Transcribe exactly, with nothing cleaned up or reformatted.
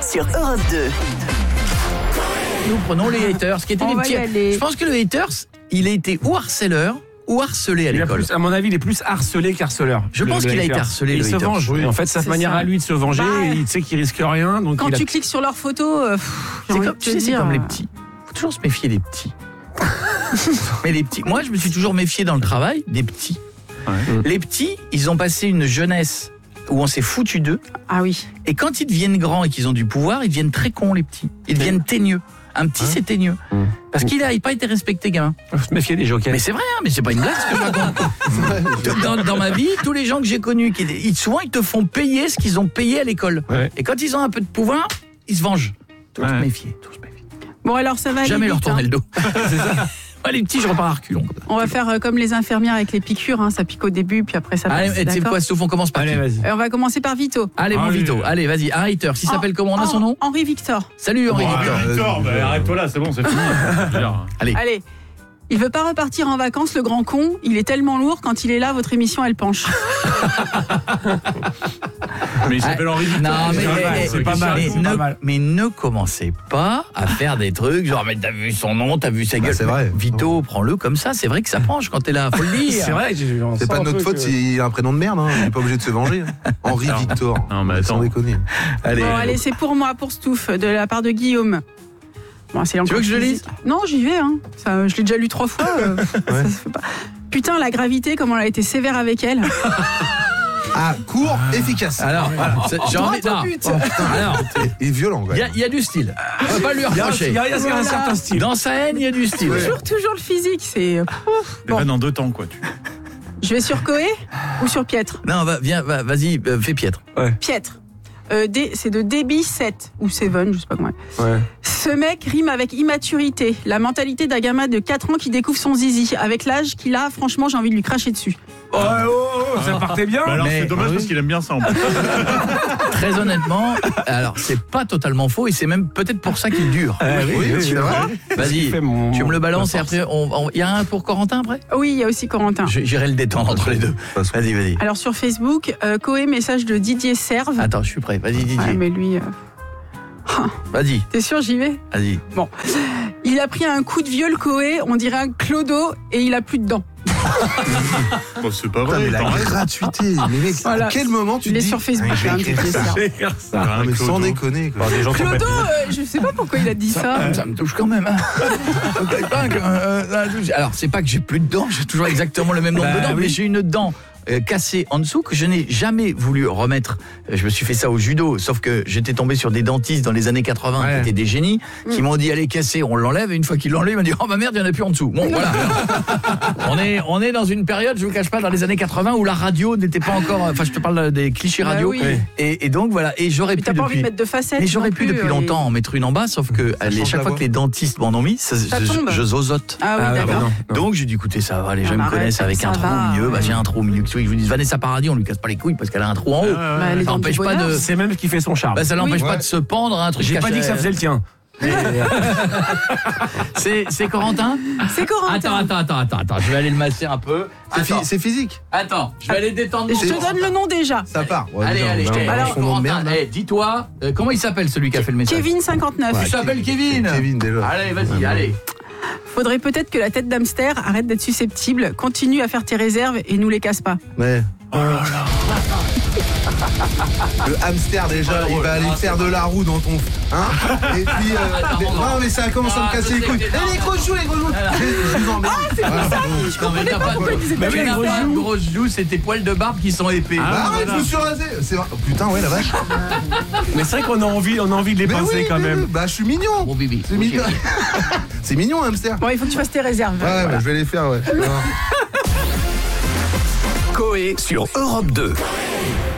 sur Europe deux. Nous prenons les haters, qui étaient On les va petits. y aller. Je pense que le haters, il a été ou harceleur ou harcelé à Il a l'école. plus, à mon avis, il est plus harcelé qu'harceleur. Je Le- pense le qu'il a été hater. harcelé, Et le il se hater. venge. Oui. En fait, sa C'est manière ça. à lui de se venger, Bah, il sait qu'il risque rien. Donc Quand il a... tu cliques sur leurs photos, euh, pff, j'ai C'est envie comme, de tu te sais, c'est dire, comme les euh, petits. Faut toujours se méfier des petits. Mais les petits, moi je me suis toujours méfié dans le travail des petits. Ouais. Les petits, ils ont passé une jeunesse où on s'est foutu d'eux. Ah oui. Et quand ils deviennent grands et qu'ils ont du pouvoir, ils deviennent très cons, les petits. Ils deviennent teigneux. Un petit, c'est teigneux. Mmh. Parce qu'il n'a pas été respecté, gamin. Faut se méfier des jockeys. Mais c'est vrai, hein, mais c'est pas une blague ce que je raconte. Dans, dans ma vie, tous les gens que j'ai connus, qui, ils, souvent ils te font payer ce qu'ils ont payé à l'école. Ouais. Et quand ils ont un peu de pouvoir, ils se vengent. Tous se Ouais. méfier, tous se méfier. Bon, alors ça va aller Jamais leur vite, tourner hein. le dos. C'est ça. Ouais, les petits, je repars à reculons. On va faire euh, comme les infirmières avec les piqûres, hein, ça pique au début, puis après ça passe. Allez, tu sais d'accord quoi, sauf on commence par Allez, qui vas-y. Euh, On va commencer par Vito. Allez, mon Allez. Vito, allez, vas-y, un hater. Il s'appelle comment, on a son nom Henri Victor. Salut Henri Oh, Victor. Victor, bah, arrête-toi là, c'est bon, c'est fini. Je veux dire. Allez. Allez. Il veut pas repartir en vacances, le grand con. Il est tellement lourd, quand il est là, votre émission, elle penche. Mais il s'appelle Henri Victor. Non, mais, C'est pas mal, eh, c'est pas mal, mais c'est pas ne, mal. mais ne commencez pas à faire des trucs genre mais t'as vu son nom, t'as vu sa gueule. c'est vrai. Vito, prends-le comme ça, c'est vrai que ça penche quand t'es là, faut le dire. C'est vrai, j'ai- on C'est sent pas un de notre peu faute que- s'il a un prénom de merde, hein. Il n'est pas obligé de se venger. Henri Victor. Non, mais Sans attends. déconner. Allez. Bon, allez, c'est pour moi, pour Stouff, de la part de Guillaume. Bon, c'est Tu veux que je le lise ? Non, j'y vais. Hein. Ça, je l'ai déjà lu trois fois. euh, ça se fait pas. Putain, la gravité, comment elle a été sévère avec elle. Ah, court, efficace. Alors, voilà, c'est- j'ai envie. Droit au non. but. Alors, Il est violent, quoi. il y, a- il y a du style. On va pas lui Il y a, reprocher. il y a- il y a un Voilà. certain style. Dans sa haine, il y a du style. Toujours, toujours le physique. C'est. Mais Bon. pas dans deux temps, quoi. Tu... Je vais sur Coé ou sur Pietre. Non, va, viens, va, vas-y, euh, fais piètre. Pietre. Euh, D- c'est de débit sept ou sept, je sais pas comment. Ouais. Ce mec rime avec immaturité, la mentalité d'un gamin de quatre ans qui découvre son zizi. Avec l'âge qu'il a, franchement, j'ai envie de lui cracher dessus. Oh, oh, oh, ça partait bien. Bah alors, mais- c'est dommage oui. parce qu'il aime bien ça en plus. Très honnêtement, alors c'est pas totalement faux et c'est même peut-être pour ça qu'il dure. Euh, oui, Oui, oui, c'est oui. vrai. Vas-y, fait mon- tu me le ma balances et force. après, on- on- il y a un pour Corentin après Oui, il y a aussi Corentin. Je- J'irai le détendre entre les deux. façon. Vas-y, vas-y. Alors sur Facebook, euh, Coé, message de Didier Serve. Attends, je suis prêt. Vas-y, Didier. Ouais, mais lui, euh, Vas-y, t'es sûr, j'y vais. vas-y. Il a pris un coup de vieux, le Coé, on dirait un clodo, et il a plus de dents. Bon, c'est pas Putain, vrai. mais la t'en restes. gratuité. Mais mec, Voilà. à quel moment tu Il te est dis sur Facebook, Ah, je vais hein, écrire Didier ça. Serve. Faire ça. Ah, mais sans Clodo. déconner, quoi. Bon, des gens qui ont Clodo, pas- euh, je sais pas pourquoi il a dit ça. Ça me touche quand même. Hein. Faut pas que, euh, là, je- Alors, c'est pas que j'ai plus de dents, j'ai toujours exactement le même nombre Bah de dents, oui. mais j'ai une dent euh, cassée en dessous que je n'ai jamais voulu remettre. Euh, Je me suis fait ça au judo, sauf que j'étais tombé sur des dentistes dans les années quatre-vingts Ouais. qui étaient des génies, qui Mm. m'ont dit allez casser, on l'enlève, et une fois qu'ils l'enlèvent, ils m'ont dit oh ma merde, il n'y en a plus en dessous. Bon, voilà. on, est, on est dans une période, je vous cache pas, dans les années quatre-vins où la radio n'était pas encore. Enfin, je te parle des clichés Bah radio. oui. Et, et donc, voilà. Et j'aurais Mais pu t'as pas envie depuis. de mettre de facettes. Mais j'aurais non pu plus, depuis euh, longtemps en mettre une en bas, sauf que Ça allez, change chaque la fois voix. que les dentistes m'en ont mis, ça, Ça je, tombe. je zozote. Ah oui, Ah, ouais, d'accord. bah non. Donc j'ai dit écoutez ça va, les gens Ah, me arrête, connaissent avec ça un trou va, au milieu, bah ouais. j'ai un trou au milieu. Ils vous disent Vanessa Paradis, on lui casse pas les couilles parce qu'elle a un trou en haut. Bah, les Ça dents du n'empêche pas bonheur. de. C'est même ce qui fait son charme. Bah, ça l'empêche Oui. pas Ouais. de se pendre à un truc. J'ai pas caché. dit que ça faisait le tien. C'est c'est Corentin. C'est Corentin. Attends attends attends attends attends, je vais aller le masser un peu. C'est fi- Attends, c'est physique. attends, je vais aller détendre. Et mon je te Corentin. donne le nom déjà. Ça part. Ouais, Allez déjà, allez, on a- je on a alors, son nom de merde, Corentin, là. eh, dis-toi, euh, comment il s'appelle celui qui a fait le message Kevin cinquante-neuf. Il s'appelle Kevin. Kevin, déjà. Allez, vas-y, allez. Faudrait peut-être que la tête d'hamster arrête d'être susceptible, continue à faire tes réserves et nous les casse pas. Ouais. Le hamster déjà, il va aller faire de la roue dans ton... Hein. Et puis... euh, Attends, les- attends. Non mais ça commence à Ah, me casser je les sais couilles. que Eh t'es les dans- grosses joues, les grosses joues. Je je vous emmerde. Ah c'est Non, mais t'as pas pourquoi il disait mais pas oui, les t'as grosses pas de joues. grosses joues, c'est tes poils de barbe qui sont épais. Bah arrête, je me suis rasé. C'est vrai. Oh, putain ouais la vache. Mais c'est vrai qu'on a envie, on a envie de les Mais pincer oui, quand mais même. oui, bah je suis mignon. Mon bébé. C'est mignon. C'est mignon un hamster. Bon, il faut que tu fasses tes réserves. Ouais, bah, je vais les faire ouais. Coé sur Europe deux.